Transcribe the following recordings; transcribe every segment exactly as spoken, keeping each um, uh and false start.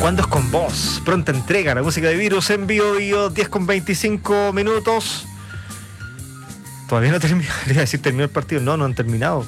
Cuando es con vos, pronta entrega, la música de Virus en Bio Bio, diez con veinticinco minutos. Todavía no terminó, quería decir terminó el partido, no, no han terminado.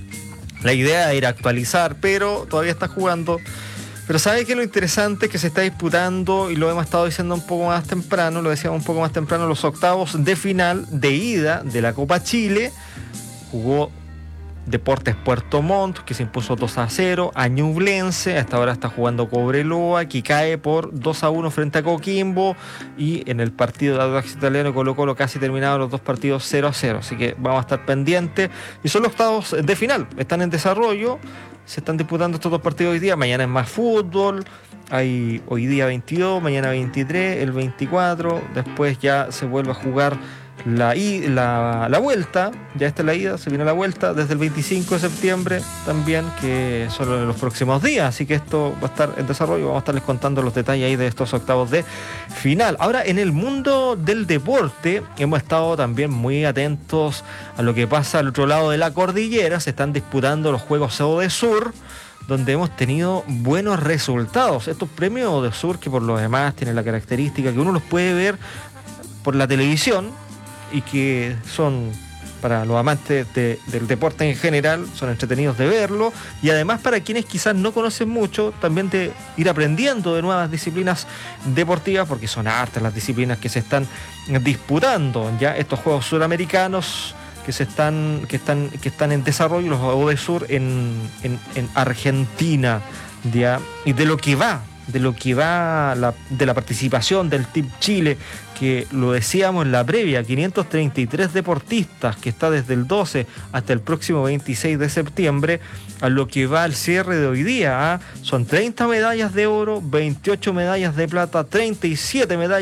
La idea era actualizar, pero todavía está jugando. Pero ¿sabes qué? Lo interesante es que se está disputando, y lo hemos estado diciendo un poco más temprano, lo decíamos un poco más temprano, los octavos de final de ida de la Copa Chile. Jugó Deportes Puerto Montt, que se impuso dos a cero a Ñublense. Hasta ahora está jugando Cobreloa, que cae por dos a uno frente a Coquimbo, y en el partido de Audax Italiano y Colo Colo casi terminados los dos partidos cero a cero, así que vamos a estar pendientes. Y son los octavos de final, están en desarrollo, se están disputando estos dos partidos hoy día. Mañana es más fútbol, hay hoy día veintidós, mañana veintitrés, el veinticuatro, después ya se vuelve a jugar La, la, la vuelta, ya está la ida, se viene la vuelta desde el veinticinco de septiembre también, que son en los próximos días, así que esto va a estar en desarrollo, vamos a estarles contando los detalles ahí de estos octavos de final. Ahora, en el mundo del deporte, hemos estado también muy atentos a lo que pasa al otro lado de la cordillera. Se están disputando los Juegos Odesur, donde hemos tenido buenos resultados. Estos premios Odesur, que por lo demás tienen la característica que uno los puede ver por la televisión, y que son, para los amantes de, del deporte en general, son entretenidos de verlo, y además para quienes quizás no conocen mucho, también de ir aprendiendo de nuevas disciplinas deportivas, porque son hartas las disciplinas que se están disputando. Ya estos Juegos Suramericanos que se están que están que están en desarrollo, los Odesur en, en, en Argentina, ya, y de lo que va de lo que va la, de la participación del Team Chile, que lo decíamos en la previa, quinientos treinta y tres deportistas, que está desde el doce hasta el próximo veintiséis de septiembre, a lo que va al cierre de hoy día, ¿eh? Son treinta medallas de oro, veintiocho medallas de plata, treinta y siete medallas